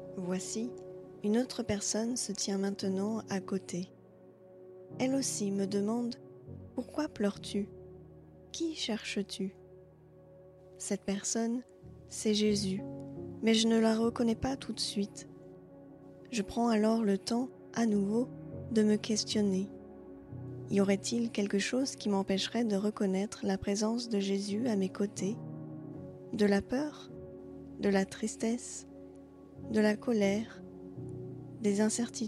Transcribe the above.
Voici, une autre personne se tient maintenant à côté. Elle aussi me demande « Pourquoi pleures-tu ? Qui cherches-tu » Cette personne, c'est Jésus, mais je ne la reconnais pas tout de suite. Je prends alors le temps, à nouveau, de me questionner. Y aurait-il quelque chose qui m'empêcherait de reconnaître la présence de Jésus à mes côtés ? De la peur ? De la tristesse ? De la colère ? Des incertitudes ?